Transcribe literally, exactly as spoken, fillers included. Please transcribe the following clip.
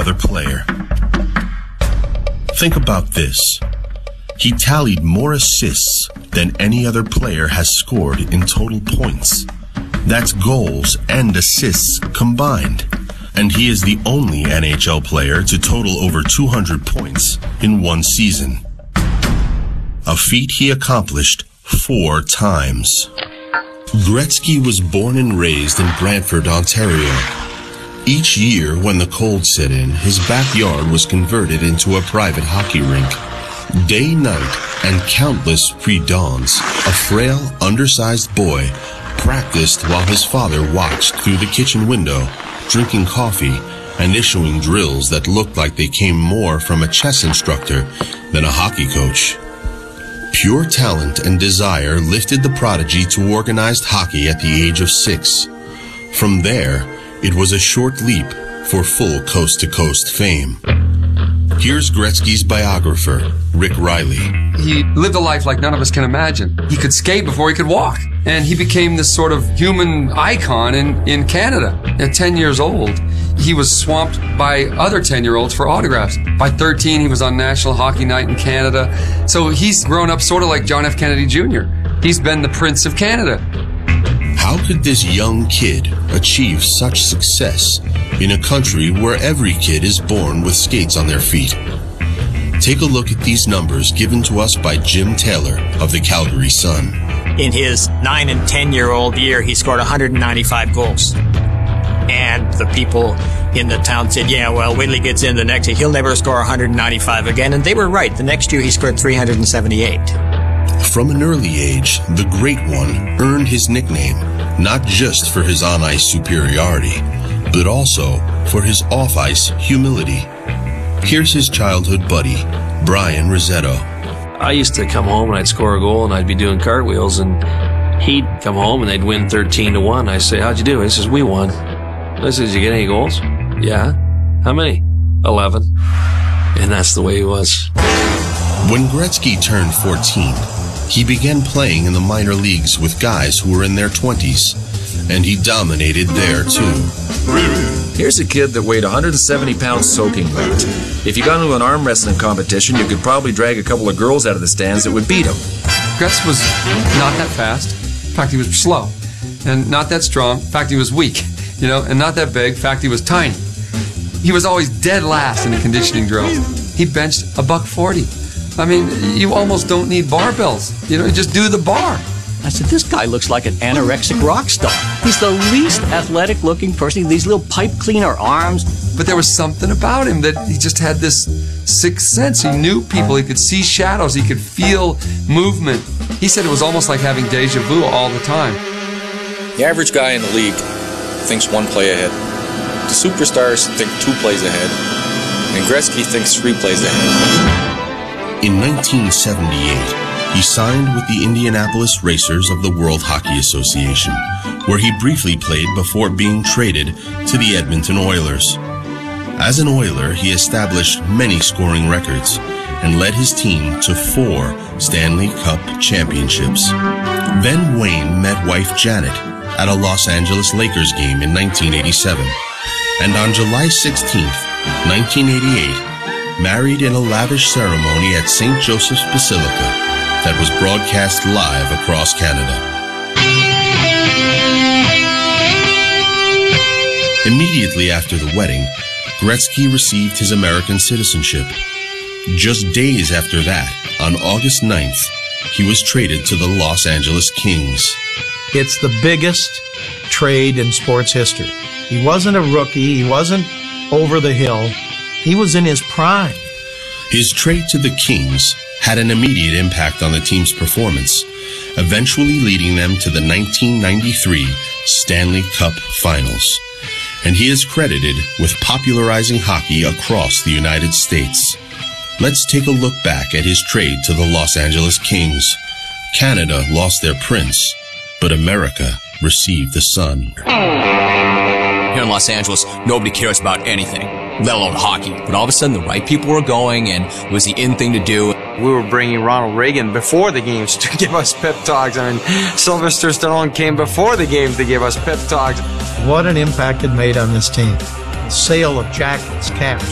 other player. Think about this. He tallied more assists than any other player has scored in total points. That's goals and assists combined. And he is the only N H L player to total over two hundred points in one season. A feat he accomplished four times. Gretzky was born and raised in Brantford, Ontario. Each year, when the cold set in, his backyard was converted into a private hockey rink. Day, night, and countless pre-dawns, a frail, undersized boy practiced while his father watched through the kitchen window, drinking coffee and issuing drills that looked like they came more from a chess instructor than a hockey coach. Pure talent and desire lifted the prodigy to organized hockey at the age of six. From there, it was a short leap for full coast-to-coast fame. Here's Gretzky's biographer, Rick Riley. He lived a life like none of us can imagine. He could skate before he could walk. And he became this sort of human icon in, in Canada. At ten years old, he was swamped by other ten-year-olds for autographs. By thirteen, he was on National Hockey Night in Canada. So he's grown up sort of like John F. Kennedy Junior He's been the Prince of Canada. How could this young kid achieve such success in a country where every kid is born with skates on their feet? Take a look at these numbers given to us by Jim Taylor of the Calgary Sun. In his nine and ten-year-old year, he scored one hundred ninety-five goals. And the people in the town said, yeah, well, wait till he gets in the next year. He'll never score one hundred ninety-five again. And they were right. The next year, he scored three hundred seventy-eight. From an early age, the Great One earned his nickname, not just for his on-ice superiority, but also for his off-ice humility. Here's his childhood buddy, Brian Rossetto. I used to come home and I'd score a goal and I'd be doing cartwheels, and he'd come home and they'd win thirteen to one. I say, how'd you do? He says, we won. I said, did you get any goals? Yeah. How many? eleven. And that's the way he was. When Gretzky turned fourteen, he began playing in the minor leagues with guys who were in their twenties, and he dominated there too. Here's a kid that weighed one hundred seventy pounds soaking wet. If you got into an arm wrestling competition, you could probably drag a couple of girls out of the stands that would beat him. Gretz was not that fast. In fact, he was slow. And not that strong. In fact, he was weak. You know, and not that big. In fact, he was tiny. He was always dead last in the conditioning drills. He benched a buck forty. I mean, you almost don't need barbells. You know, you just do the bar. I said, this guy looks like an anorexic rock star. He's the least athletic-looking person. These little pipe cleaner arms. But there was something about him that he just had this sixth sense. He knew people. He could see shadows. He could feel movement. He said it was almost like having deja vu all the time. The average guy in the league thinks one play ahead. The superstars think two plays ahead. And Gretzky thinks three plays ahead. In nineteen seventy-eight, he signed with the Indianapolis Racers of the World Hockey Association, where he briefly played before being traded to the Edmonton Oilers. As an Oiler, he established many scoring records and led his team to four Stanley Cup championships. Then Wayne met wife Janet at a Los Angeles Lakers game in nineteen eighty-seven, and on July sixteenth, nineteen eighty-eight, married in a lavish ceremony at Saint Joseph's Basilica that was broadcast live across Canada. Immediately after the wedding, Gretzky received his American citizenship. Just days after that, on August ninth, he was traded to the Los Angeles Kings. It's the biggest trade in sports history. He wasn't a rookie. He wasn't over the hill. He was in his prime. His trade to the Kings had an immediate impact on the team's performance, eventually leading them to the nineteen ninety-three Stanley Cup Finals. And he is credited with popularizing hockey across the United States. Let's take a look back at his trade to the Los Angeles Kings. Canada lost their prince, but America received the sun. Here in Los Angeles, nobody cares about anything, let alone hockey. But all of a sudden, the right people were going, and it was the in thing to do. We were bringing Ronald Reagan before the games to give us pep talks. I mean, Sylvester Stallone came before the games to give us pep talks. What an impact it made on this team. The sale of jackets, caps,